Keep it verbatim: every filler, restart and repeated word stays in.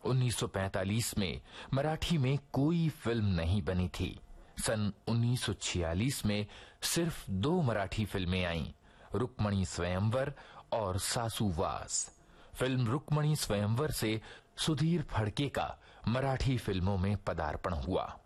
उन्नीस सौ पैंतालीस में मराठी में कोई फिल्म नहीं बनी थी। सन उन्नीस सौ छियालीस में सिर्फ दो मराठी फिल्में आईं, रुक्मणी स्वयंवर और सासूवास। फिल्म रुक्मणी स्वयंवर से सुधीर फड़के का मराठी फिल्मों में पदार्पण हुआ।